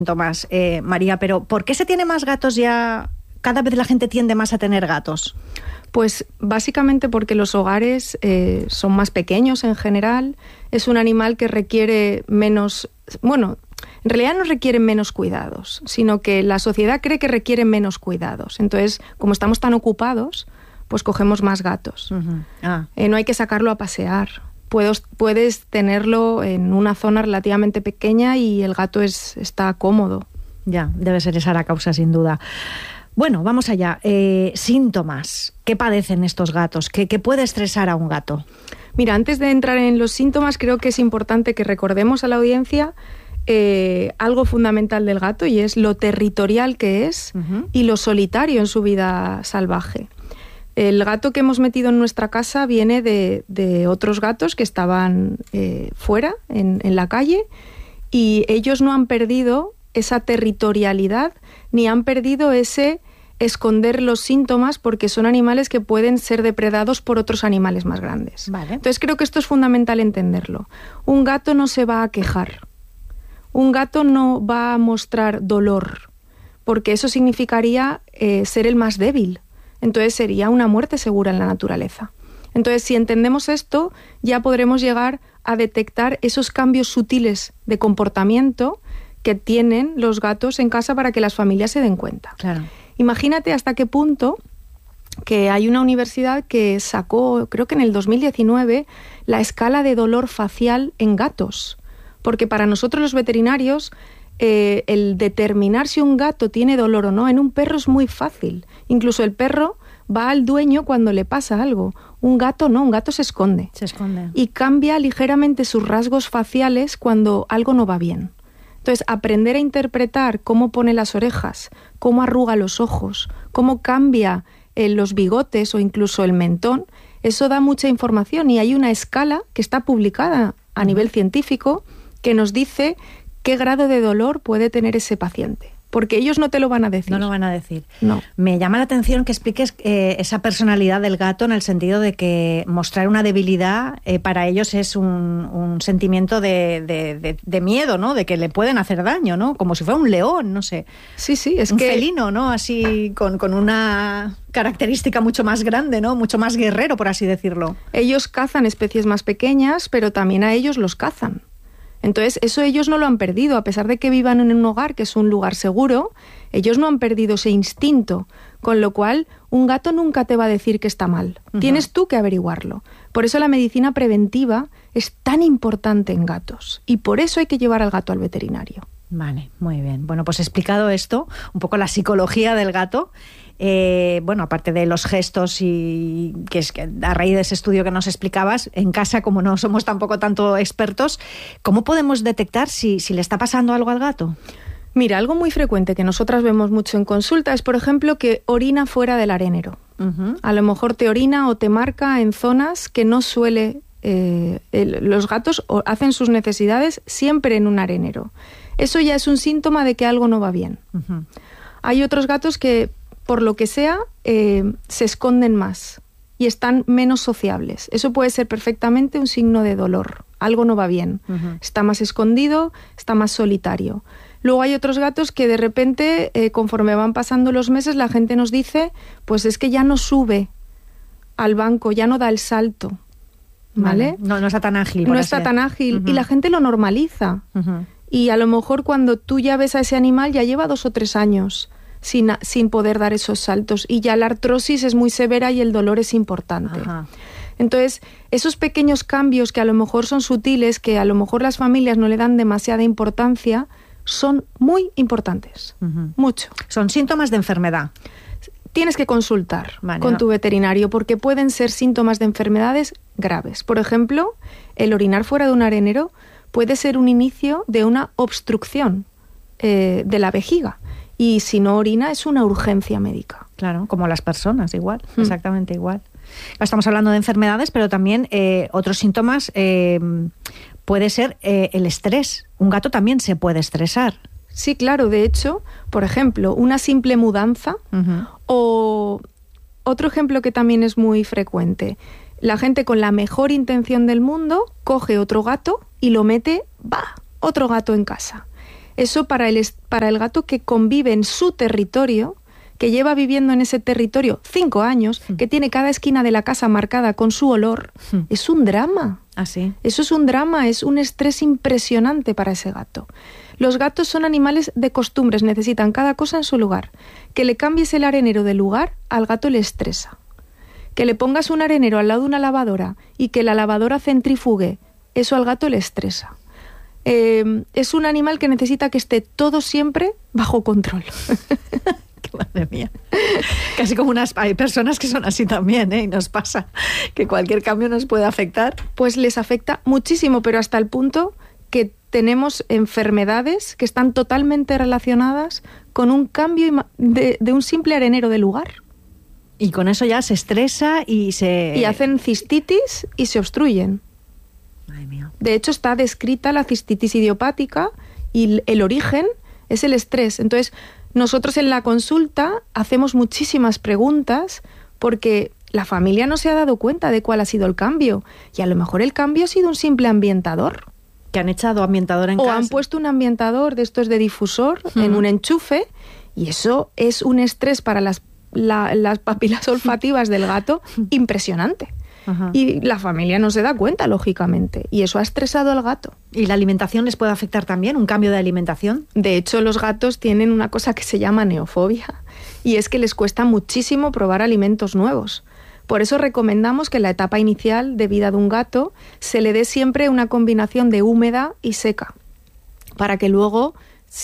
Tomás, María, pero ¿por qué se tiene más gatos ya? Cada vez la gente tiende más a tener gatos. Pues básicamente porque los hogares son más pequeños en general. Es un animal que requiere menos... Bueno, en realidad no requieren menos cuidados, sino que la sociedad cree que requieren menos cuidados. Entonces, como estamos tan ocupados, pues cogemos más gatos. Uh-huh. No hay que sacarlo a pasear. Puedes tenerlo en una zona relativamente pequeña y el gato está cómodo. Ya, debe ser esa la causa, sin duda. Bueno, vamos allá. Síntomas. ¿Qué padecen estos gatos? ¿Qué puede estresar a un gato? Mira, antes de entrar en los síntomas, creo que es importante que recordemos a la audiencia algo fundamental del gato, y es lo territorial que es y lo solitario en su vida salvaje. El gato que hemos metido en nuestra casa viene de otros gatos que estaban fuera, en la calle, y ellos no han perdido esa territorialidad ni han perdido ese esconder los síntomas, porque son animales que pueden ser depredados por otros animales más grandes. Vale. Entonces creo que esto es fundamental entenderlo. Un gato no se va a quejar. Un gato no va a mostrar dolor, porque eso significaría ser el más débil. Entonces sería una muerte segura en la naturaleza. Entonces, si entendemos esto, ya podremos llegar a detectar esos cambios sutiles de comportamiento que tienen los gatos en casa para que las familias se den cuenta. Claro. Imagínate hasta qué punto que hay una universidad que sacó, creo que en el 2019, la escala de dolor facial en gatos. Porque para nosotros los veterinarios, el determinar si un gato tiene dolor o no en un perro es muy fácil. Incluso el perro va al dueño cuando le pasa algo. Un gato no, un gato se esconde. Se esconde. Y cambia ligeramente sus rasgos faciales cuando algo no va bien. Entonces, aprender a interpretar cómo pone las orejas, cómo arruga los ojos, cómo cambia los bigotes o incluso el mentón, eso da mucha información, y hay una escala que está publicada a nivel científico que nos dice qué grado de dolor puede tener ese paciente. Porque ellos no te lo van a decir. No lo van a decir. No. Me llama la atención que expliques esa personalidad del gato, en el sentido de que mostrar una debilidad para ellos es un sentimiento de miedo, ¿no? De que le pueden hacer daño, ¿no? Como si fuera un león, no sé. Sí, es un que... felino, ¿no? Así con una característica mucho más grande, ¿no? Mucho más guerrero, por así decirlo. Ellos cazan especies más pequeñas, pero también a ellos los cazan. Entonces, eso ellos no lo han perdido. A pesar de que vivan en un hogar que es un lugar seguro, ellos no han perdido ese instinto. Con lo cual, un gato nunca te va a decir que está mal. Uh-huh. Tienes tú que averiguarlo. Por eso la medicina preventiva es tan importante en gatos. Y por eso hay que llevar al gato al veterinario. Vale, muy bien. Bueno, pues explicado esto, un poco la psicología del gato, bueno, aparte de los gestos, y que es que a raíz de ese estudio que nos explicabas, en casa, como no somos tampoco tanto expertos, ¿cómo podemos detectar si le está pasando algo al gato? Mira, algo muy frecuente que nosotras vemos mucho en consulta es, por ejemplo, que orina fuera del arenero. Uh-huh. A lo mejor te orina o te marca en zonas que no suele... los gatos hacen sus necesidades siempre en un arenero. Eso ya es un síntoma de que algo no va bien. Uh-huh. Hay otros gatos que, por lo que sea, se esconden más y están menos sociables. Eso puede ser perfectamente un signo de dolor. Algo no va bien. Uh-huh. Está más escondido, está más solitario. Luego hay otros gatos que de repente, conforme van pasando los meses, la gente nos dice, pues es que ya no sube al banco, ya no da el salto. ¿Vale? No está tan ágil. No está tan ágil. Uh-huh. Y la gente lo normaliza. Uh-huh. Y a lo mejor cuando tú ya ves a ese animal ya lleva 2 o 3 años sin poder dar esos saltos, y ya la artrosis es muy severa y el dolor es importante. Uh-huh. Entonces, esos pequeños cambios que a lo mejor son sutiles, que a lo mejor las familias no le dan demasiada importancia, son muy importantes. Uh-huh. Mucho. Son síntomas de enfermedad. Tienes que consultar con tu veterinario, porque pueden ser síntomas de enfermedades graves. Por ejemplo, el orinar fuera de un arenero puede ser un inicio de una obstrucción de la vejiga. Y si no orina, es una urgencia médica. Claro, como las personas, igual, exactamente igual. Estamos hablando de enfermedades, pero también otros síntomas puede ser el estrés. Un gato también se puede estresar. Sí, claro. De hecho, por ejemplo, una simple mudanza, uh-huh, o otro ejemplo que también es muy frecuente. La gente con la mejor intención del mundo coge otro gato y lo mete, otro gato en casa. Eso para el gato que convive en su territorio, que lleva viviendo en ese territorio 5 años, que tiene cada esquina de la casa marcada con su olor, es un drama. ¿Ah, sí? Eso es un drama, es un estrés impresionante para ese gato. Los gatos son animales de costumbres, necesitan cada cosa en su lugar. Que le cambies el arenero de lugar, al gato le estresa. Que le pongas un arenero al lado de una lavadora y que la lavadora centrifugue, eso al gato le estresa. Es un animal que necesita que esté todo siempre bajo control. Madre mía. Casi como hay personas que son así también, ¿eh? Y nos pasa que cualquier cambio nos puede afectar. Pues les afecta muchísimo, pero hasta el punto que tenemos enfermedades que están totalmente relacionadas con un cambio de un simple arenero de lugar. Y con eso ya se estresa y hacen cistitis y se obstruyen. Madre mía. De hecho, está descrita la cistitis idiopática y el origen es el estrés. Entonces, nosotros en la consulta hacemos muchísimas preguntas porque la familia no se ha dado cuenta de cuál ha sido el cambio. Y a lo mejor el cambio ha sido un simple ambientador. Que han echado ambientador en casa. O han puesto un ambientador de estos de difusor en un enchufe, y eso es un estrés para las papilas olfativas del gato impresionante. Ajá. Y la familia no se da cuenta, lógicamente, y eso ha estresado al gato. ¿Y la alimentación les puede afectar también? ¿Un cambio de alimentación? De hecho, los gatos tienen una cosa que se llama neofobia, y es que les cuesta muchísimo probar alimentos nuevos. Por eso recomendamos que en la etapa inicial de vida de un gato se le dé siempre una combinación de húmeda y seca, para que luego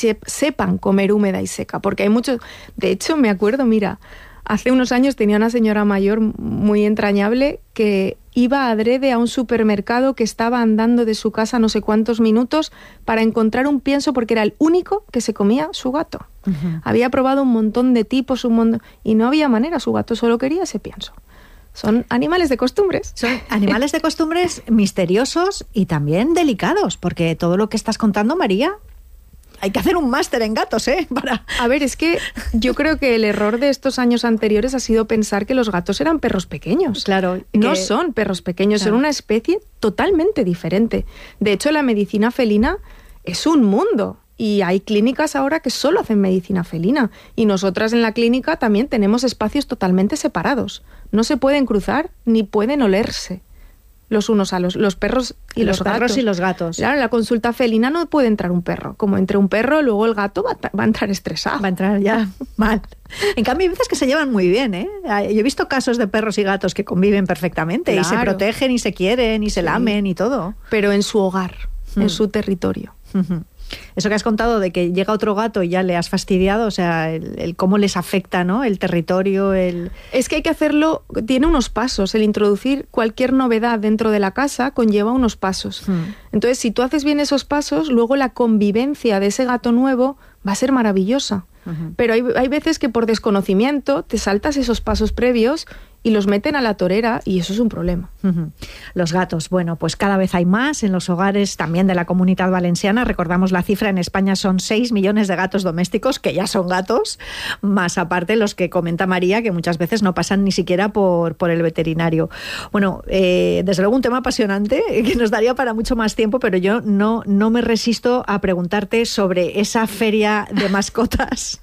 sepan comer húmeda y seca, porque hay muchos... De hecho, me acuerdo, mira, hace unos años tenía una señora mayor muy entrañable que iba adrede a un supermercado que estaba andando de su casa no sé cuántos minutos para encontrar un pienso porque era el único que se comía su gato. Uh-huh. Había probado un montón de tipos, y no había manera, su gato solo quería ese pienso. Son animales de costumbres. Son animales de costumbres misteriosos y también delicados, porque todo lo que estás contando, María... Hay que hacer un máster en gatos, ¿eh? A ver, es que yo creo que el error de estos años anteriores ha sido pensar que los gatos eran perros pequeños. Claro. No son perros pequeños, claro. Son una especie totalmente diferente. De hecho, la medicina felina es un mundo. Y hay clínicas ahora que solo hacen medicina felina. Y nosotras en la clínica también tenemos espacios totalmente separados. No se pueden cruzar ni pueden olerse los unos a los perros y los gatos. Perros y los gatos. Claro, en la consulta felina no puede entrar un perro. Como entre un perro, luego el gato va a entrar estresado. Va a entrar ya mal. En cambio, hay veces que se llevan muy bien, ¿eh? Yo he visto casos de perros y gatos que conviven perfectamente, claro. Y se protegen y se quieren y se lamen y todo. Pero en su hogar, en su territorio. Eso que has contado de que llega otro gato y ya le has fastidiado, o sea, el cómo les afecta, ¿no? El territorio, Es que hay que hacerlo, tiene unos pasos. El introducir cualquier novedad dentro de la casa conlleva unos pasos. Entonces, si tú haces bien esos pasos, luego la convivencia de ese gato nuevo va a ser maravillosa. Pero hay veces que por desconocimiento te saltas esos pasos previos y los meten a la torera y eso es un problema. Los gatos, bueno, pues cada vez hay más en los hogares también de la Comunitat Valenciana. Recordamos la cifra, en España son 6 millones de gatos domésticos, que ya son gatos, más aparte los que comenta María, que muchas veces no pasan ni siquiera por el veterinario. Bueno, desde luego un tema apasionante que nos daría para mucho más tiempo, pero yo no me resisto a preguntarte sobre esa feria de mascotas.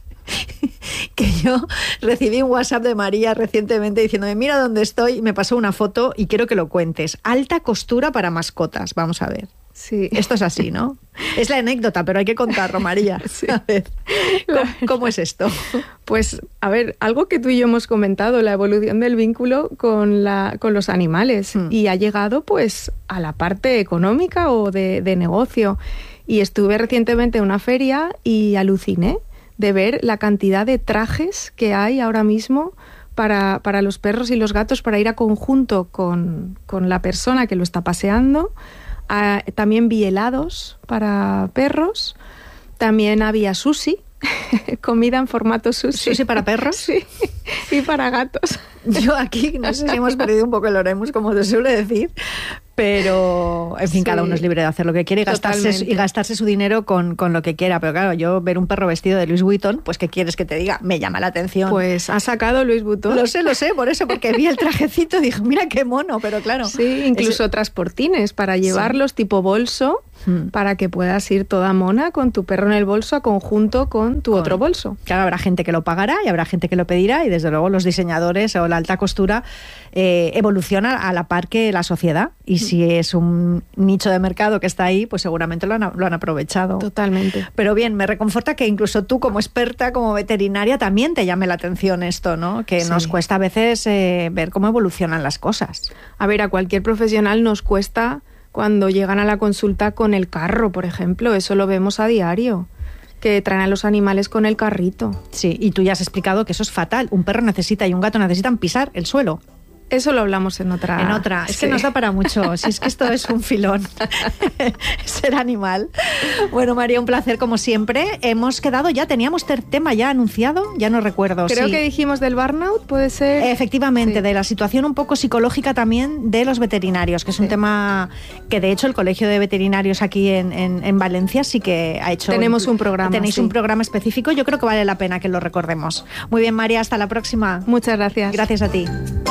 Que yo recibí un WhatsApp de María recientemente diciéndome, mira dónde estoy, me pasó una foto y quiero que lo cuentes. Alta costura para mascotas, vamos a ver. Sí. Esto es así, ¿no? Es la anécdota, pero hay que contarlo, María. Sí. A ver, ¿cómo es esto? Pues, a ver, algo que tú y yo hemos comentado, la evolución del vínculo con los animales. Y ha llegado, pues, a la parte económica o de negocio. Y estuve recientemente en una feria y aluciné de ver la cantidad de trajes que hay ahora mismo para los perros y los gatos para ir a conjunto con la persona que lo está paseando. También vi helados para perros, también había sushi, comida en formato sushi. ¿Sushi para perros? Sí, y para gatos. Yo aquí no sé si hemos perdido un poco el oremus, como te suele decir, pero en fin, sí, cada uno es libre de hacer lo que quiere y gastarse su dinero con lo que quiera. Pero claro, yo ver un perro vestido de Louis Vuitton, pues ¿qué quieres que te diga? Me llama la atención. Pues ha sacado Louis Vuitton. Lo sé, por eso, porque vi el trajecito y dije, mira qué mono, pero claro. Sí, incluso transportines para llevarlos tipo bolso. para que puedas ir toda mona con tu perro en el bolso a conjunto con tu otro bolso. Claro, habrá gente que lo pagará y habrá gente que lo pedirá, y desde luego los diseñadores o la alta costura evoluciona a la par que la sociedad, y si es un nicho de mercado que está ahí, pues seguramente lo han aprovechado. Totalmente. Pero bien, me reconforta que incluso tú, como experta, como veterinaria, también te llame la atención esto, ¿no? Que nos cuesta a veces ver cómo evolucionan las cosas. A ver, a cualquier profesional nos cuesta cuando llegan a la consulta con el carro, por ejemplo. Eso lo vemos a diario, que traen a los animales con el carrito. Sí, y tú ya has explicado que eso es fatal. Un perro necesita y un gato necesitan pisar el suelo. Eso lo hablamos en otra. Es que nos da para mucho. Si es que esto es un filón. Ser animal. Bueno, María, un placer como siempre. Hemos quedado ya, teníamos tema ya anunciado, ya no recuerdo. Creo que dijimos del burnout, puede ser. Efectivamente, de la situación un poco psicológica también de los veterinarios, que es un tema que de hecho el Colegio de Veterinarios aquí en Valencia sí que ha hecho. Tenemos un programa. Tenéis un programa específico, yo creo que vale la pena que lo recordemos. Muy bien, María, hasta la próxima. Muchas gracias. Gracias a ti.